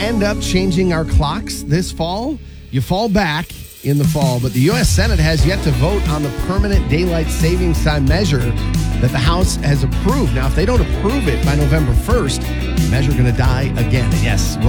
end up changing our clocks this fall. You fall back in the fall, but the U.S. Senate has yet to vote on the permanent daylight savings time measure that the House has approved. Now, if they don't approve it by November 1st, the measure going to die again. Yes,